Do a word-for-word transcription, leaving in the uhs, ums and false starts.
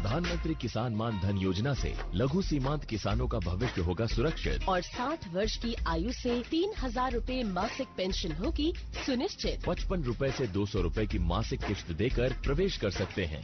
प्रधानमंत्री किसान मान धन योजना से लघु सीमांत किसानों का भविष्य होगा सुरक्षित और साठ वर्ष की आयु से तीन हजार रूपए मासिक पेंशन होगी सुनिश्चित। पचपन रूपए से दो सौ रूपए की मासिक किश्त देकर प्रवेश कर सकते हैं।